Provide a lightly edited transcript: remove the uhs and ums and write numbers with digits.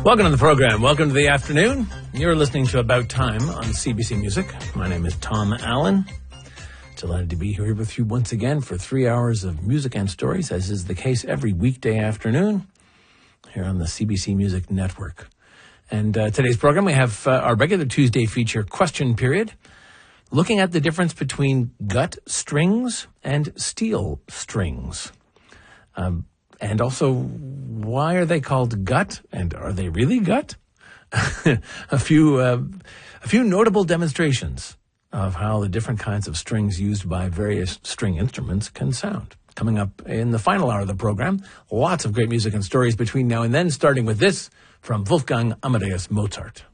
Welcome to the program. Welcome to the afternoon. You're listening to About Time on CBC Music. My name is Tom Allen. Delighted to be here with you once again for 3 hours of music and stories, as is the case every weekday afternoon here on the CBC Music Network. And today's program, we have our regular Tuesday feature question period, looking at the difference between gut strings and steel strings. And also, why are they called gut? And are they really gut? a few notable demonstrations of how the different kinds of strings used by various string instruments can sound. Coming up in the final hour of the program, lots of great music and stories between now and then, starting with this from Wolfgang Amadeus Mozart.